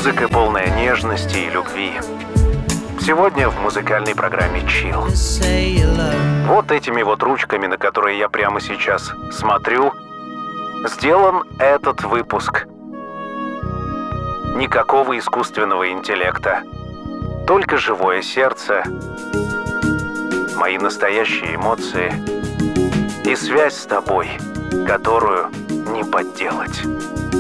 Музыка, полная нежности и любви. Сегодня в музыкальной программе «Чилл». Вот этими вот ручками, на которые я прямо сейчас смотрю, сделан этот выпуск. Никакого искусственного интеллекта. Только живое сердце, мои настоящие эмоции и связь с тобой, которую не подделать.